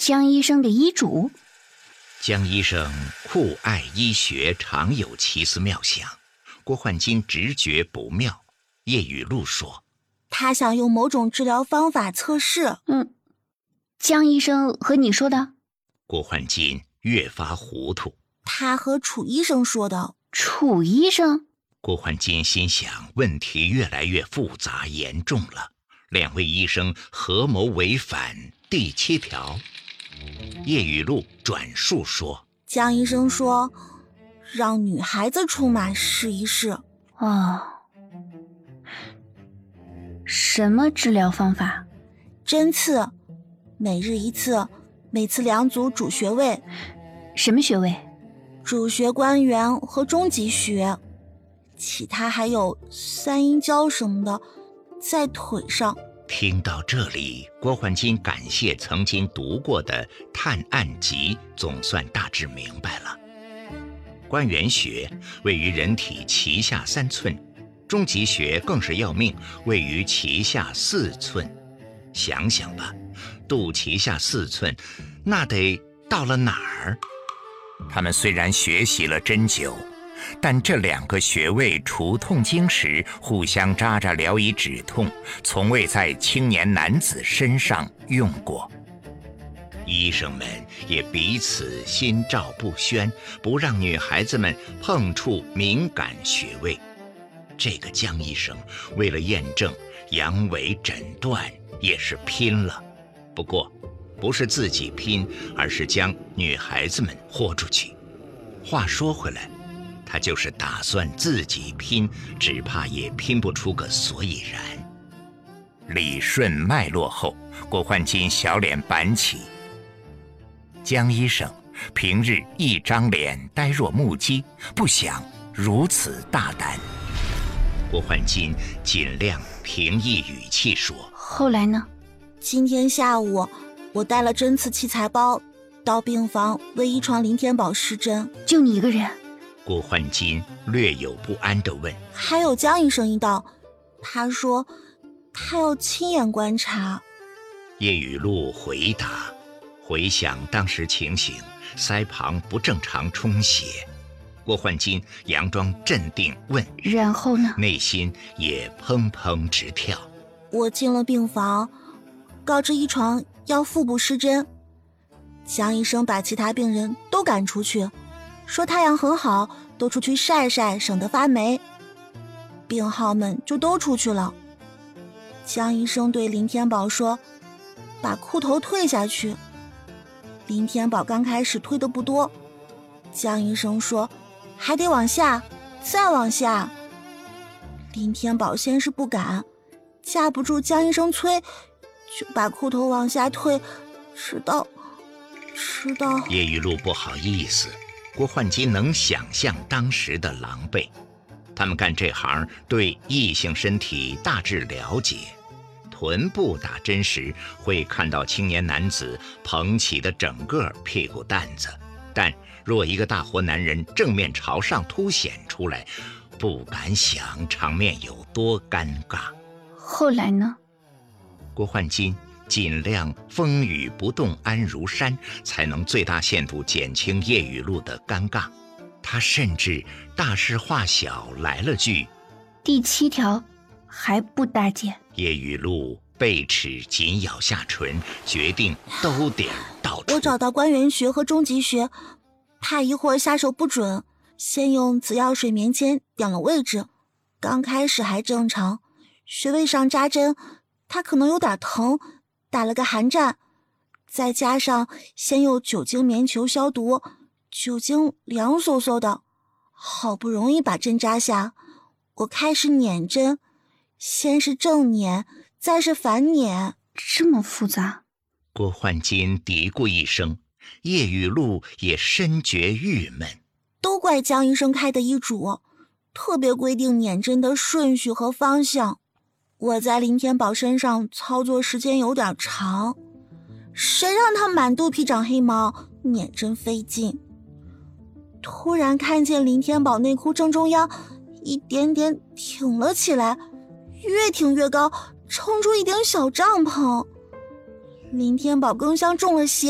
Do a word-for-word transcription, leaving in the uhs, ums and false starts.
江医生的医嘱。 江医生酷爱医学，常有奇思妙想。郭焕金直觉不妙，叶雨露说：“ 他想用某种治疗方法测试。” 嗯，江医生和你说的？ 郭焕金越发糊涂。 他和楚医生说的。 楚医生？ 郭焕金心想，问题越来越复杂严重了。两位医生合谋违反第七条。叶雨露转述说：“ 江医生说，让女孩子出马试一试。” 哦，什么治疗方法？ 针刺，每日一次，每次两组主穴位。 什么穴位？ 主穴关元和中极穴，其他还有三阴交什么的，在腿上。 听到这里，郭焕金感谢曾经读过的《探案集》，总算大致明白了。关元穴位于人体脐下三寸，中极穴更是要命，位于脐下四寸。想想吧，肚脐下四寸，那得到了哪儿？他们虽然学习了针灸，但这两个穴位除痛经时互相扎扎疗以止痛，从未在青年男子身上用过。医生们也彼此心照不宣，不让女孩子们碰触敏感穴位。这个江医生为了验证阳痿诊断也是拼了，不过不是自己拼，而是将女孩子们豁出去。话说回来，他就是打算自己拼，只怕也拼不出个所以然。理顺脉络后，郭焕金小脸板起。江医生平日一张脸呆若木鸡，不想如此大胆。郭焕金尽量平抑语气说：“ 后来呢？ 今天下午我带了针刺器材包到病房为一床林天宝施针。” 就你一个人？ 郭焕金略有不安地问：“ 还有江医生一道，他说他要亲眼观察。” 叶雨露回答，回想当时情形，腮旁不正常充血。郭焕金佯装镇定问：“ 然后呢？” 内心也砰砰直跳。 我进了病房，告知一床要腹部施针。江医生把其他病人都赶出去，说太阳很好，都出去晒晒，省得发霉。病号们就都出去了。江医生对林天宝说：“把裤头退下去。”林天宝刚开始推的不多，江医生说：“还得往下，再往下。”林天宝先是不敢，架不住江医生催，就把裤头往下退，直到直到叶雨露不好意思。郭焕金能想象当时的狼狈。他们干这行对异性身体大致了解，臀部打针时会看到青年男子捧起的整个屁股蛋子，但若一个大活男人正面朝上凸显出来，不敢想场面有多尴尬。 后来呢？ 郭焕金尽量风雨不动安如山，才能最大限度减轻叶雨露的尴尬。他甚至大事化小来了句：“ 第七条还不搭界。” 叶雨露贝齿紧咬下唇，决定兜点到处。 我找到关元穴和中极穴，怕一会儿下手不准，先用紫药水棉签点了位置。刚开始还正常，穴位上扎针，它可能有点疼，打了个寒战，再加上先用酒精棉球消毒，酒精凉飕飕的，好不容易把针扎下，我开始捻针，先是正捻，再是反捻。 这么复杂？ 郭焕金嘀咕一声，叶雨露也深觉郁闷。 都怪江医生开的医嘱，特别规定捻针的顺序和方向。我在林天宝身上操作时间有点长，谁让他满肚皮长黑毛，捻针费劲。突然看见林天宝内裤正中央一点点挺了起来，越挺越高，撑出一顶小帐篷。林天宝更像中了邪。